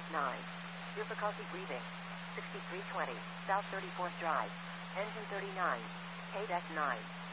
9. Difficulty breathing. 6320, South 34th Drive. Engine 39. KDEC 9.